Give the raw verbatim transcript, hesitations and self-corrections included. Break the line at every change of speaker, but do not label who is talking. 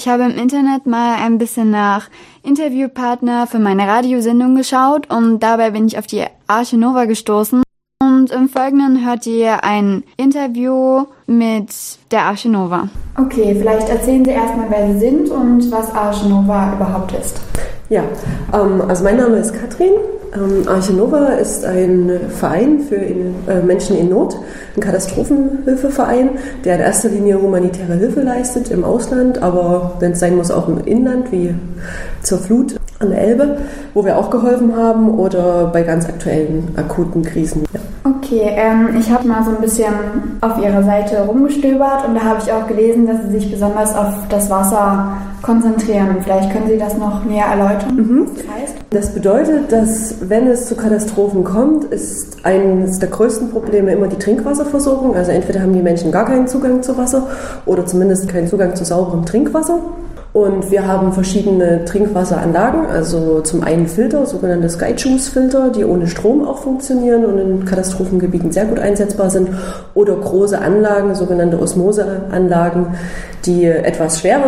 Ich habe im Internet mal ein bisschen nach Interviewpartner für meine Radiosendung geschaut und dabei bin ich auf die Arche Nova gestoßen. Und im Folgenden hört ihr ein Interview mit der Arche Nova.
Okay, vielleicht erzählen Sie erstmal, wer Sie sind und was Arche Nova überhaupt ist.
Ja, ähm, also mein Name ist Katrin. Ähm, Arche Nova ist ein Verein für in, äh, Menschen in Not, ein Katastrophenhilfeverein, der in erster Linie humanitäre Hilfe leistet im Ausland, aber wenn es sein muss auch im Inland, wie zur Flut an der Elbe, wo wir auch geholfen haben, oder bei ganz aktuellen akuten Krisen. Ja.
Okay, ähm, ich habe mal so ein bisschen auf Ihrer Seite rumgestöbert und da habe ich auch gelesen, dass Sie sich besonders auf das Wasser konzentrieren. Vielleicht können Sie das noch näher erläutern,
mhm.
was das heißt?
Das bedeutet, dass wenn es zu Katastrophen kommt, ist eines der größten Probleme immer die Trinkwasserversorgung. Also entweder haben die Menschen gar keinen Zugang zu Wasser oder zumindest keinen Zugang zu sauberem Trinkwasser. Und wir haben verschiedene Trinkwasseranlagen, also zum einen Filter, sogenannte Sky-Juice-Filter, die ohne Strom auch funktionieren und in Katastrophengebieten sehr gut einsetzbar sind, oder große Anlagen, sogenannte Osmoseanlagen, die etwas schwerer